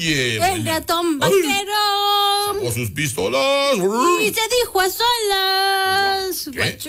Oye. El ratón vaquero. Sacó sus pistolas. Y se dijo a solas.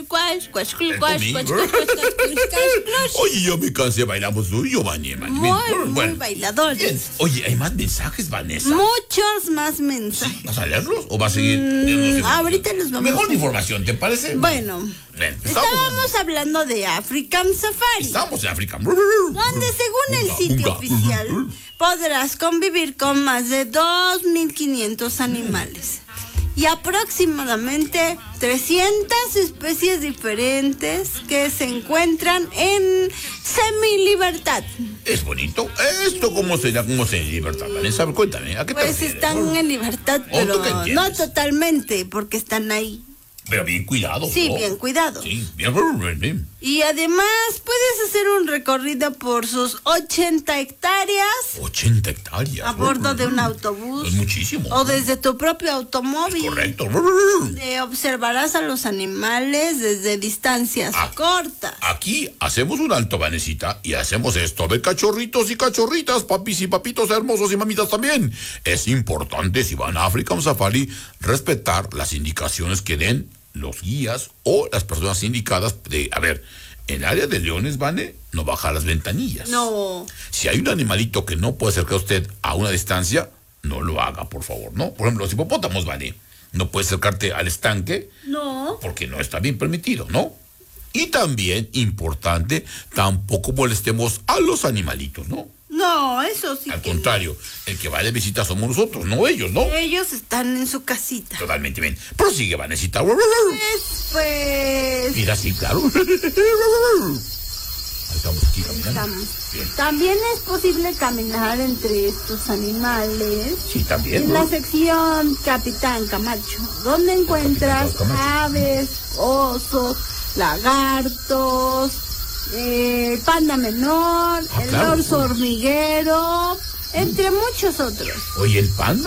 Oye, yo me cansé, bailamos tú y yo, Vanessa. Muy bailadores. Bien. Oye, ¿hay más mensajes, Vanessa? Muchos más mensajes. ¿Vas a leerlos o vas a seguir? Ahorita los vamos Mejor a... información, ¿te parece? Bueno, Bien, estábamos hablando de African Safari. Estamos en África. Donde según el sitio oficial podrás convivir con más de 2.500 animales y aproximadamente 300 especies diferentes que se encuentran en semilibertad. Es bonito. ¿Esto cómo será? ¿Cómo se libertad? Vanessa, cuéntame, ¿a qué te Pues refieres? están en libertad, pero no totalmente, porque están ahí. Pero bien cuidado. Sí, ¿no? bien cuidado. Sí, bien. Y además puedes hacer un recorrido por sus 80 hectáreas. 80 hectáreas. A bordo de un autobús. Es muchísimo. O desde tu propio automóvil. Correcto. Observarás a los animales desde distancias cortas. Aquí hacemos un alto, Vanesita, y hacemos esto. A ver, cachorritos y cachorritas, papis y papitos hermosos y mamitas también. Es importante, si van a African Safari, respetar las indicaciones que den los guías o las personas indicadas de, a ver, en el área de leones, Vane, no baja las ventanillas. No. Si hay un animalito que no puede acercar a usted a una distancia, no lo haga, por favor, ¿no? Por ejemplo, los hipopótamos, Vane, no puedes acercarte al estanque. No. Porque no está bien permitido, ¿no? Y también, importante, tampoco molestemos a los animalitos, ¿no? No, eso sí. Al contrario, el que va de visita somos nosotros, no ellos, ¿no? Ellos están en su casita. Totalmente bien. Prosigue, Vanesita. Pues... Mira, sí, claro. Estamos aquí caminando. También es posible caminar entre estos animales. Sí, también. En la sección Capitán Camacho, donde encuentras aves, osos, lagartos, el panda menor, el orso hormiguero, entre muchos otros. Oye, el panda.